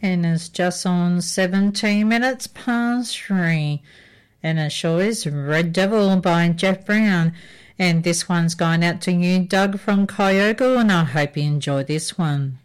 and it's just on 17 minutes past 3. And the show is Red Devil by Jeff Brown. And this one's going out to you, Doug from Kyogo, and I hope you enjoy this one.